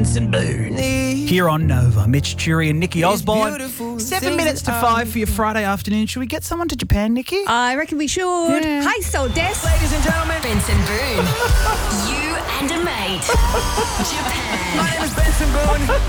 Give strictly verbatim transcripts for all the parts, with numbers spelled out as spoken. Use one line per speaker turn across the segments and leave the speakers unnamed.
Benson Boone. Here on Nova, Mitch Churi and Nikki Osborne. Seven minutes to five for your Friday afternoon. Should we get someone to Japan, Nikki?
I reckon we should.
Yeah.
Hi, so Des.
Ladies and gentlemen, Benson Boone. You and a mate. Japan.
My name is Benson Boone.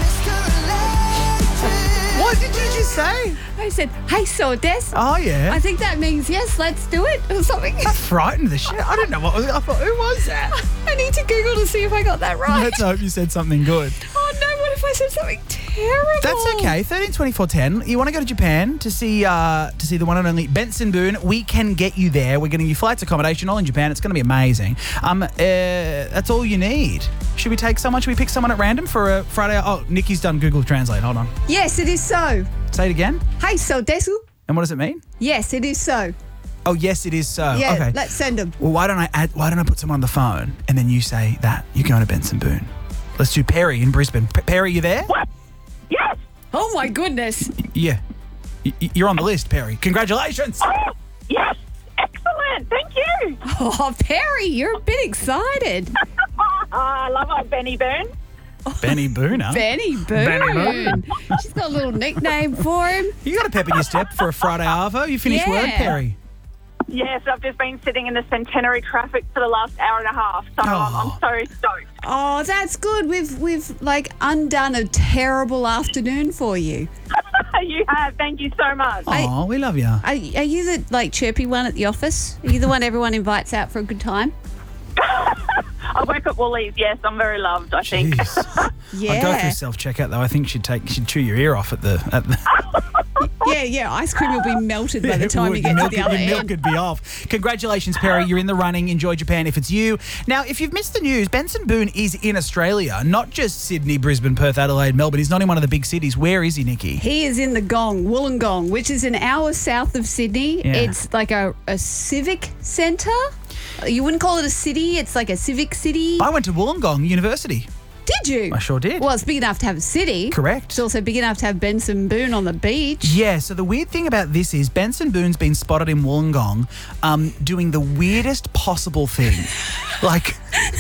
What did you just say?
I said, hey, so Des.
Oh, yeah.
I think that means yes, let's do it or something.
That frightened the shit. I don't know what was. I thought, who was that?
I need to Google to see if I got that right.
Let's hope you said something good.
Oh, no, what if I said something terrible?
That's okay. thirteen twenty-four ten. You want to go to Japan to see uh, to see the one and only Benson Boone? We can get you there. We're getting you flights, accommodation, all in Japan. It's going to be amazing. Um, uh, that's all you need. Should we take someone? Should we pick someone at random for a Friday? Oh, Nikki's done Google Translate. Hold on.
Yes, it is so.
Say it again.
Hey, so Desu.
And what does it mean?
Yes, it is so.
Oh, yes, it is so.
Yeah,
okay.
let's send them.
Well, why don't I add? Why don't I put someone on the phone and then you say that you're going to Benson Boone? Let's do Perry in Brisbane. P- Perry, you there?
What? Yes.
Oh, my goodness.
Yeah. Y- you're on the list, Perry. Congratulations.
Oh, yes. Excellent. Thank you.
Oh, Perry, you're a bit excited.
I love our Benny Boone.
Benny Boone, huh?
Benny Boone.
Benny Boone.
She's got a little nickname for him.
You got a pep in your step for a Friday arvo. You finished
Yeah.
work, Perry?
Yes, I've just been sitting in the Centenary traffic for the last hour and a half, so I'm,
Oh.
I'm so stoked.
Oh, that's good. We've we've like undone a terrible afternoon for you.
You have. Thank you so much.
Oh, we love you.
Are, are you the like chirpy one at the office? Are you the one everyone invites out for a good time?
I work at Woolies. Yes, I'm very loved, I think.
Jeez.
Yeah.
I'd go through self-checkout, though. I think she'd take, she'd chew your ear off at the... At the
Yeah, yeah. Ice cream will be melted by the
It
time
would.
you get
Your
to
milk,
the other
your milk
end.
could be off. Congratulations, Perry. You're in the running. Enjoy Japan if it's you. Now, if you've missed the news, Benson Boone is in Australia, not just Sydney, Brisbane, Perth, Adelaide, Melbourne. He's not in one of the big cities. Where is he, Nikki?
He is in the Gong, Wollongong, which is an hour south of Sydney.
Yeah.
It's like a, a civic centre. You wouldn't call it a city. It's like a civic city.
I went to Wollongong University.
Did you?
I sure did.
Well, it's big enough to have a city.
Correct.
It's also big enough to have Benson Boone on the beach.
Yeah, so the weird thing about this is Benson Boone's been spotted in Wollongong um, doing the weirdest possible thing. Like,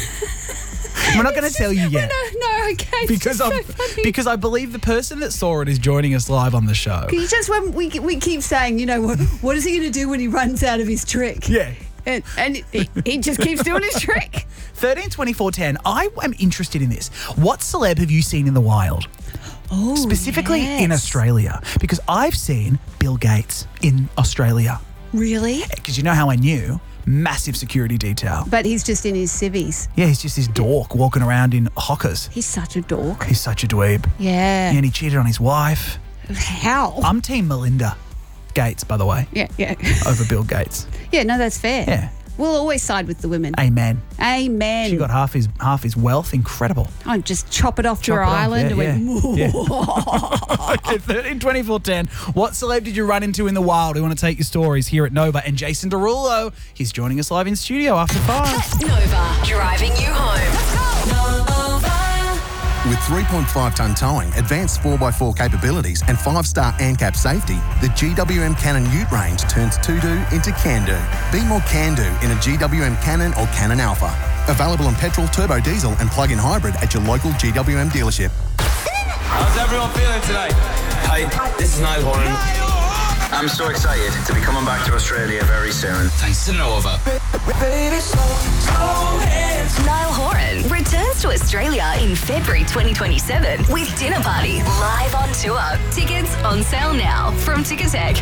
we're not going to tell you yet.
No, no, okay. It's
Because
just
I'm,
so funny.
because I believe the person that saw it is joining us live on the show.
You just when we we keep saying, you know, what what is he going to do when he runs out of his trick?
Yeah.
And, and he, he just keeps doing his trick.
thirteen twenty-four ten. I am interested in this. What celeb have you seen in the wild?
Oh,
Specifically
yes.
in Australia. Because I've seen Bill Gates in Australia.
Really?
Because you know how I knew? Massive security detail.
But he's just in his civvies.
Yeah, he's just this dork walking around in hockers.
He's such a dork.
He's such a dweeb.
Yeah.
And he cheated on his wife.
How?
I'm team Melinda Gates, by the way,
yeah, yeah.
over Bill Gates.
Yeah, no, that's fair.
Yeah.
We'll always side with the women.
Amen.
Amen.
She got half his half his wealth. Incredible.
Oh, just chop it off
Chop
your
it off,
island
yeah,
and went,
yeah, yeah. Okay, thirteen twenty-four ten. What celeb did you run into in the wild? We want to take your stories here at Nova. And Jason Derulo, he's joining us live in studio after five.
Nova, driving you home. Nova.
With three point five tonne towing, advanced four by four capabilities and five star ANCAP safety, the G W M Cannon Ute range turns to-do into can-do. Be more can-do in a G W M Cannon or Cannon Alpha. Available on petrol, turbo diesel and plug-in hybrid at your local G W M dealership.
How's everyone feeling today?
Hi, this is Niall Horan. I'm so excited to be coming back to Australia very soon.
Thanks to Nova.
Niall Horan returns to Australia in February twenty twenty-seven with Dinner Party live on tour. Tickets on sale now from Ticketek.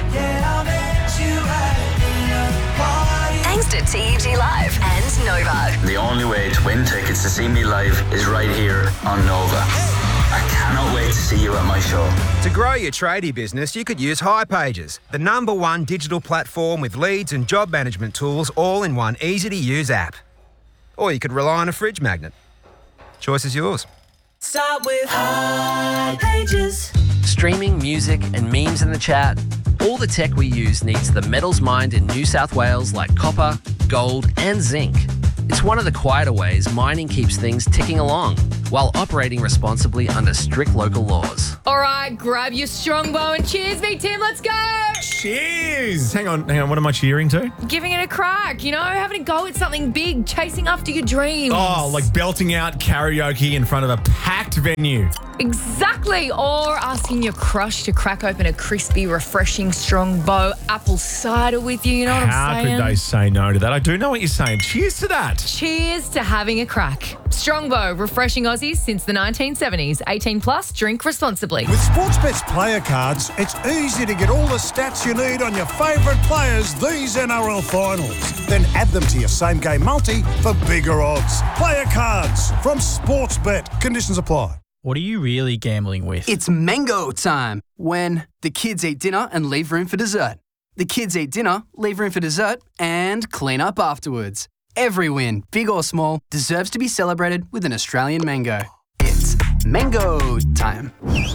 Thanks to T E G Live and Nova.
The only way to win tickets to see me live is right here on Nova. I cannot wait to see you at my show.
To grow your tradie business, you could use hipages, the number one digital platform with leads and job management tools all in one easy-to-use app. Or you could rely on a fridge magnet. Choice is yours.
Start with hipages.
Streaming, music and memes in the chat. All the tech we use needs the metals mined in New South Wales like copper, gold and zinc. It's one of the quieter ways mining keeps things ticking along. while operating responsibly under strict local laws.
All right, grab your strongbow and cheers me, Tim. Let's go.
Cheers. Hang on, hang on. What am I cheering to?
Giving it a crack, you know, having a go at something big, chasing after your dreams.
Oh, like belting out karaoke in front of a packed venue.
Exactly. Or asking your crush to crack open a crispy, refreshing strongbow apple cider with you. You know what
How
I'm saying?
could they say no to that? I do know what you're saying. Cheers to that.
Cheers to having a crack. Strongbow, refreshing Aussies since the nineteen seventies. eighteen plus, drink responsibly.
With Sportsbet's player cards, it's easy to get all the stats you need on your favourite players these N R L finals. Then add them to your same game multi for bigger odds. Player cards from Sportsbet. Conditions apply.
What are you really gambling with?
It's mango time, when the kids eat dinner and leave room for dessert. The kids eat dinner, leave room for dessert, and clean up afterwards. Every win, big or small, deserves to be celebrated with an Australian mango. It's mango time.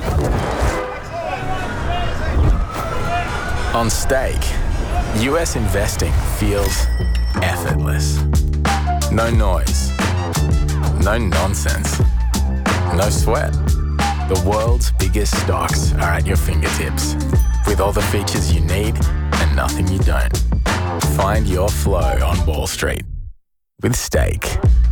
On Stake, U S investing feels effortless. No noise, no nonsense, no sweat. The world's biggest stocks are at your fingertips, with all the features you need and nothing you don't. Find your flow on Wall Street with Stake.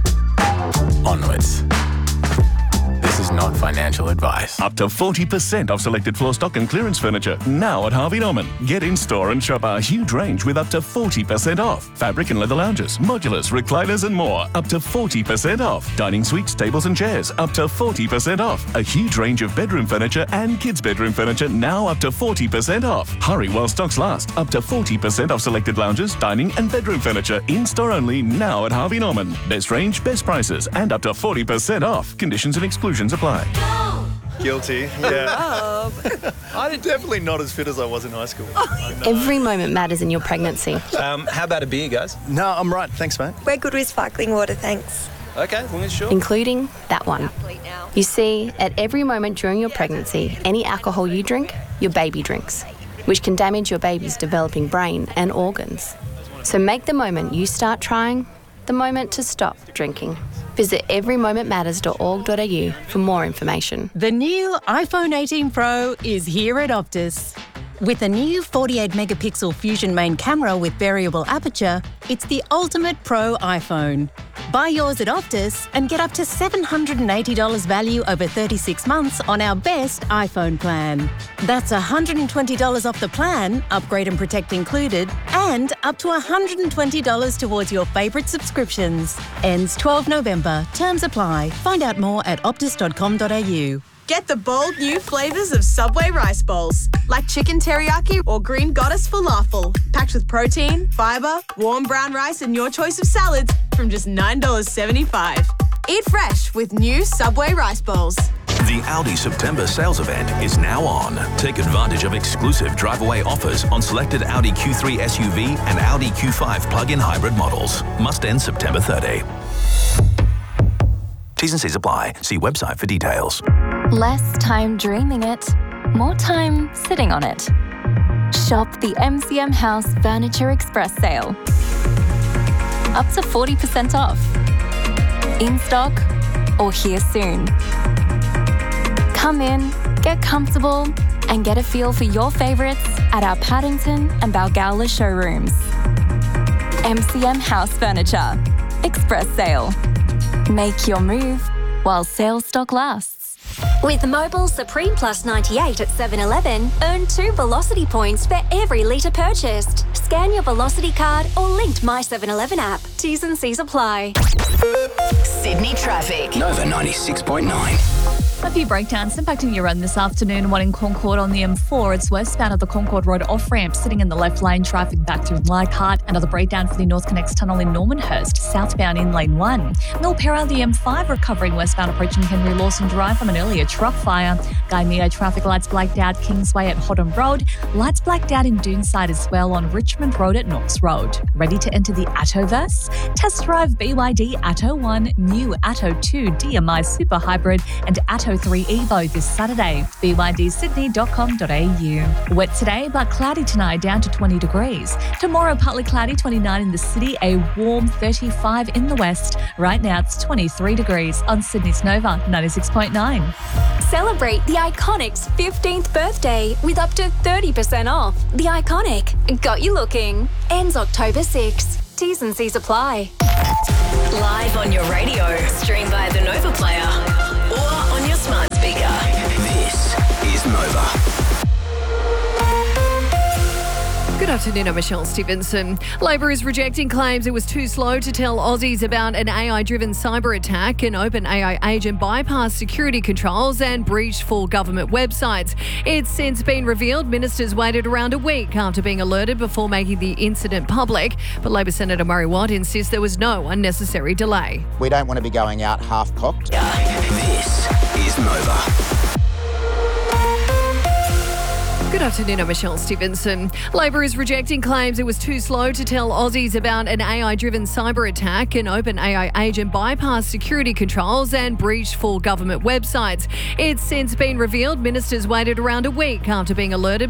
Onwards. This is not financial advice.
Up to forty percent off selected floor stock and clearance furniture now at Harvey Norman. Get in store and shop our huge range with up to forty percent off. Fabric and leather lounges, modulars, recliners and more. Up to forty percent off. Dining suites, tables and chairs. Up to forty percent off. A huge range of bedroom furniture and kids' bedroom furniture now up to forty percent off. Hurry while stocks last. Up to forty percent off selected lounges, dining and bedroom furniture. In store only now at Harvey Norman. Best range, best prices and up to forty percent off. Conditions and exclusions apply.
Guilty, yeah. I'm definitely not as fit as I was in high school.
Every moment matters in your pregnancy.
Um, how about a beer, guys? No, I'm right. Thanks, mate.
We're good with sparkling water, thanks.
Okay, as long as you're sure.
Including that one. You see, at every moment during your pregnancy, any alcohol you drink, your baby drinks, which can damage your baby's developing brain and organs. So make the moment you start trying the moment to stop drinking. Visit every moment matters dot org dot a u for more information.
The new iPhone eighteen Pro is here at Optus. With a new forty-eight megapixel Fusion main camera with variable aperture, it's the ultimate pro iPhone. Buy yours at Optus and get up to seven hundred eighty dollars value over thirty-six months on our best iPhone plan. That's one hundred twenty dollars off the plan, upgrade and protect included, and up to one hundred twenty dollars towards your favourite subscriptions. Ends twelfth November. Terms apply. Find out more at optus dot com dot a u.
Get the bold new flavours of Subway rice bowls, like chicken teriyaki or green goddess falafel, packed with protein, fibre, warm brown rice and your choice of salads from just nine dollars seventy-five. Eat fresh with new Subway rice bowls.
The Audi September sales event is now on. Take advantage of exclusive drive-away offers on selected Audi Q three S U V and Audi Q five plug-in hybrid models. Must end September thirtieth. T's and C's apply. See website for details.
Less time dreaming it, more time sitting on it. Shop the M C M House Furniture Express sale. Up to forty percent off. In stock or here soon. Come in, get comfortable, and get a feel for your favourites at our Paddington and Balgowlah showrooms. M C M House Furniture Express sale. Make your move while sales stock lasts.
With Mobile Supreme Plus ninety-eight at seven eleven, earn two Velocity points for every litre purchased. Scan your Velocity card or linked My seven eleven app. T's and C's apply.
Sydney traffic.
Nova ninety-six point nine.
A few breakdowns impacting your run this afternoon. One in Concord on the M four. It's westbound of the Concord Road off-ramp, sitting in the left lane. Traffic back through Leichhardt. Another breakdown for the North Connects Tunnel in Normanhurst, southbound in lane one. Milperra, the M five, recovering westbound approaching Henry Lawson Drive from an earlier truck fire. Gymea traffic lights blacked out Kingsway at Hotham Road. Lights blacked out in Doonside as well on Richmond Road at Knox Road. Ready to enter the Attoverse? Test drive B Y D Atto one, new Atto two D M I Super Hybrid and Atto Moto three Evo this Saturday. b y d sydney dot com dot a u. Wet today, but cloudy tonight, down to twenty degrees. Tomorrow, partly cloudy, twenty-nine in the city, a warm thirty-five in the west. Right now, it's twenty-three degrees on Sydney's Nova ninety-six point nine.
Celebrate the Iconic's fifteenth birthday with up to thirty percent off. The Iconic got you looking. Ends October sixth. T's and C's apply.
Live on your radio, stream via the Nova Player, or on your smart speaker.
This is Nova.
Good afternoon, I'm Michelle Stevenson. Labor is rejecting claims it was too slow to tell Aussies about an A I-driven cyber attack. An open A I agent bypassed security controls and breached full government websites. It's since been revealed ministers waited around a week after being alerted before making the incident public. But Labor Senator Murray Watt insists there was no unnecessary delay.
We don't want to be going out half-cocked.
This is Nova.
Good afternoon, I'm Michelle Stevenson. Labor is rejecting claims it was too slow to tell Aussies about an A I-driven cyber attack. An open A I agent bypassed security controls and breached full government websites. It's since been revealed ministers waited around a week after being alerted